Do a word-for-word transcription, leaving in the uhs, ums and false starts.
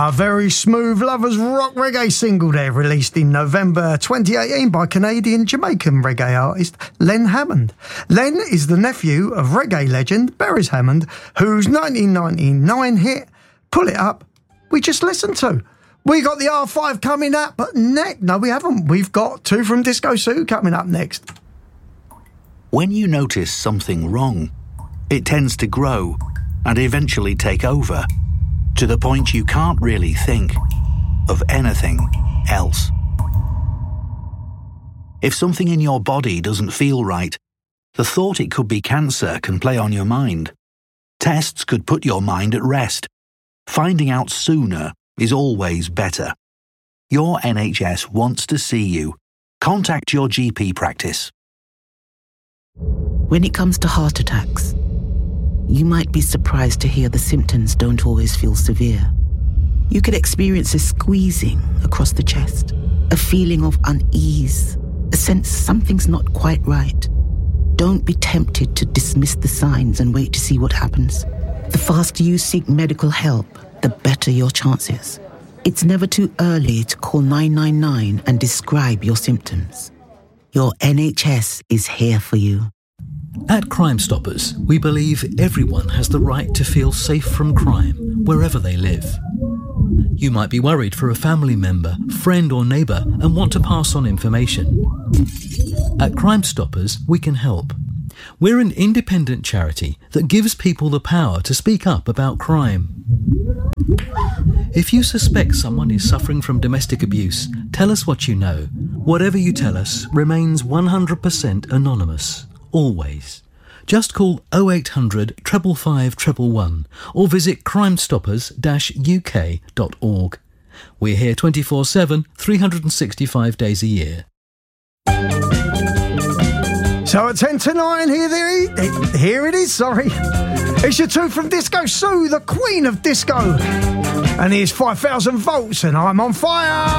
A very smooth lovers rock reggae single there, released in November twenty eighteen by Canadian-Jamaican reggae artist Len Hammond. Len is the nephew of reggae legend Beres Hammond, whose nineteen ninety-nine hit, Pull It Up, we just listened to. We got the R five coming up, but next, no we haven't, we've got Two from Disco Sue coming up next. When you notice something wrong, it tends to grow and eventually take over, to the point you can't really think of anything else. If something in your body doesn't feel right, the thought it could be cancer can play on your mind. Tests could put your mind at rest. Finding out sooner is always better. Your N H S wants to see you. Contact your G P practice. When it comes to heart attacks, you might be surprised to hear the symptoms don't always feel severe. You could experience a squeezing across the chest, a feeling of unease, a sense something's not quite right. Don't be tempted to dismiss the signs and wait to see what happens. The faster you seek medical help, the better your chances. It's never too early to call nine nine nine and describe your symptoms. Your N H S is here for you. At Crime Stoppers, we believe everyone has the right to feel safe from crime wherever they live. You might be worried for a family member, friend or neighbour and want to pass on information. At Crime Stoppers, we can help. We're an independent charity that gives people the power to speak up about crime. If you suspect someone is suffering from domestic abuse, tell us what you know. Whatever you tell us remains one hundred percent anonymous. Always. Just call oh eight hundred, five five five, one one one or visit crime stoppers dash U K dot org. We're here twenty-four seven, three hundred sixty-five days a year. So at ten to nine, here, there, here it is, sorry. It's your Two from Disco Sue, the queen of disco. And here's five thousand volts and I'm on fire.